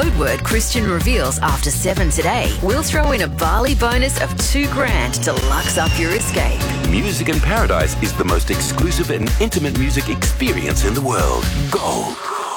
code word Christian reveals after 7 today, we'll throw in a Bali bonus of $2,000 to lux up your escape. Music in Paradise is the most exclusive and intimate music experience in the world. Go!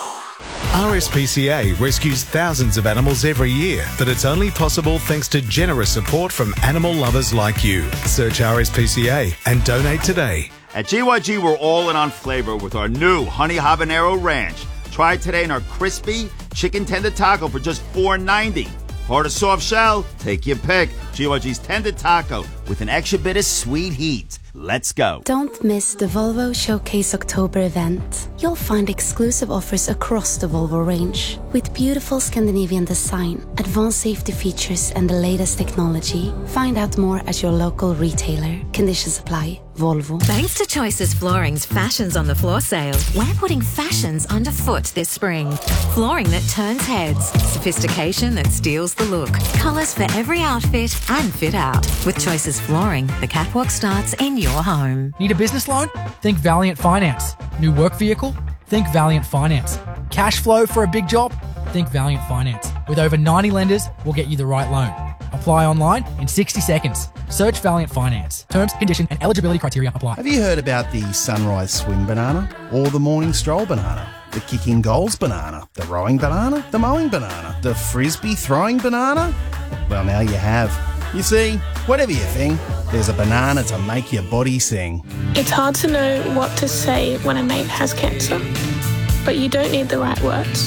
RSPCA rescues thousands of animals every year, but it's only possible thanks to generous support from animal lovers like you. Search RSPCA and donate today. At GYG, we're all in on flavor with our new Honey Habanero Ranch. Try it today in our crispy chicken tender taco for just $4.90. Hard or soft shell? Take your pick. GYG's tender taco with an extra bit of sweet heat. Let's go. Don't miss the Volvo Showcase October event. You'll find exclusive offers across the Volvo range. With beautiful Scandinavian design, advanced safety features and the latest technology. Find out more at your local retailer. Conditions apply. Volvo. Thanks to Choices Flooring's Fashions on the Floor sale, we're putting fashions underfoot this spring. Flooring that turns heads, sophistication that steals the look, colours for every outfit and fit out. With Choices Flooring, the catwalk starts in your home. Need a business loan? Think Valiant Finance. New work vehicle? Think Valiant Finance. Cash flow for a big job? Think Valiant Finance. With over 90 lenders, we'll get you the right loan. Apply online in 60 seconds. Search Valiant Finance. Terms, condition and eligibility criteria apply. Have you heard about the sunrise swing banana or the morning stroll banana? The kicking goals banana, the rowing banana, the mowing banana, the frisbee throwing banana? Well, now you have. You see, whatever you think, there's a banana to make your body sing. It's hard to know what to say when a mate has cancer, but you don't need the right words.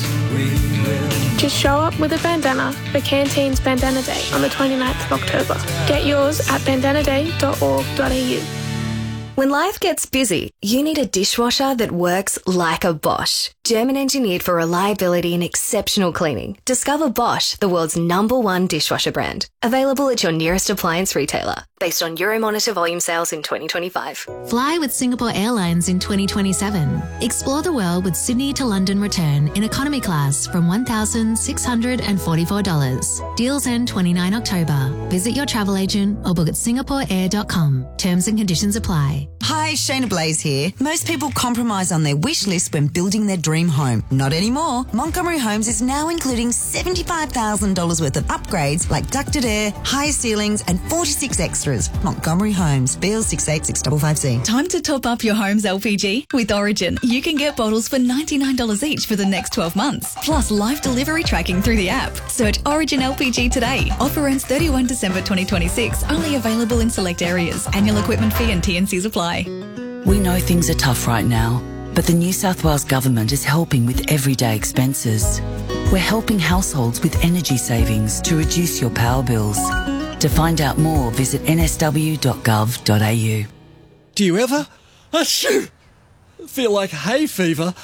Just show up with a bandana for Canteen's Bandana Day on the 29th of October. Get yours at bandanaday.org.au. When life gets busy, you need a dishwasher that works like a Bosch. German engineered for reliability and exceptional cleaning. Discover Bosch, the world's #1 dishwasher brand. Available at your nearest appliance retailer. Based on Euromonitor volume sales in 2025. Fly with Singapore Airlines in 2027. Explore the world with Sydney to London return in economy class from $1,644. Deals end 29 October. Visit your travel agent or book at singaporeair.com. Terms and conditions apply. Hi, Shayna Blaze here. Most people compromise on their wish list when building their dream home. Not anymore. Montgomery Homes is now including $75,000 worth of upgrades like ducted air, higher ceilings and 46 extras. Montgomery Homes, BL686555C. Time to top up your home's LPG. With Origin, you can get bottles for $99 each for the next 12 months. Plus live delivery tracking through the app. Search Origin LPG today. Offer ends 31 December 2026. Only available in select areas. Annual equipment fee and T&Cs apply. We know things are tough right now, but the New South Wales Government is helping with everyday expenses. We're helping households with energy savings to reduce your power bills. To find out more, visit nsw.gov.au. Do you ever feel like hay fever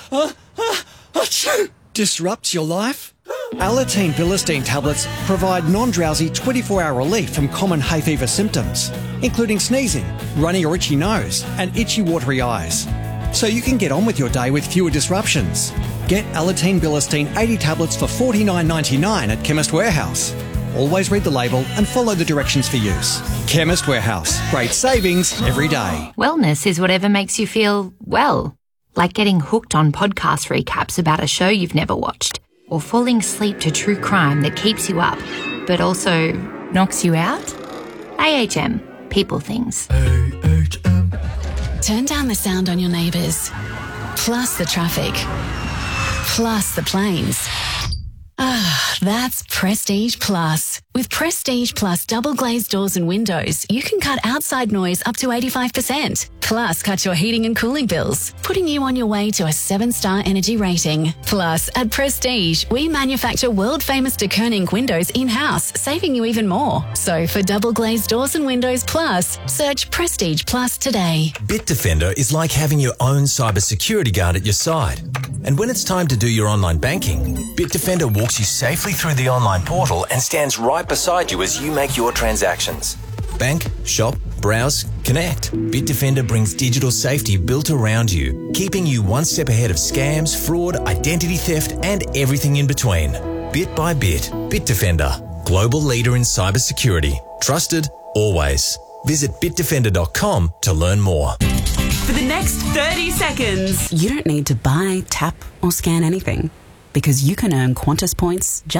disrupts your life? Alateen Bilistine tablets provide non-drowsy 24-hour relief from common hay fever symptoms, including sneezing, runny or itchy nose, and itchy watery eyes. So you can get on with your day with fewer disruptions. Get Alateen Bilistine 80 tablets for $49.99 at Chemist Warehouse. Always read the label and follow the directions for use. Chemist Warehouse. Great savings every day. Wellness is whatever makes you feel well. Like getting hooked on podcast recaps about a show you've never watched. Or falling asleep to true crime that keeps you up, but also knocks you out? AHM. People things. AHM. Turn down the sound on your neighbours. Plus the traffic. Plus the planes. Ah, that's Prestige Plus. With Prestige Plus double glazed doors and windows, you can cut outside noise up to 85%. Plus, cut your heating and cooling bills, putting you on your way to a 7-star energy rating. Plus, at Prestige, we manufacture world-famous de Koning windows in-house, saving you even more. So, for double glazed doors and windows plus, search Prestige Plus today. Bitdefender is like having your own cybersecurity guard at your side. And when it's time to do your online banking, Bitdefender walks you safely through the online portal and stands right beside you as you make your transactions. Bank, shop, browse, connect. Bitdefender brings digital safety built around you, keeping you one step ahead of scams, fraud, identity theft, and everything in between. Bit by bit, Bitdefender, global leader in cybersecurity. Trusted, always. Visit bitdefender.com to learn more. For the next 30 seconds. You don't need to buy, tap, or scan anything because you can earn Qantas points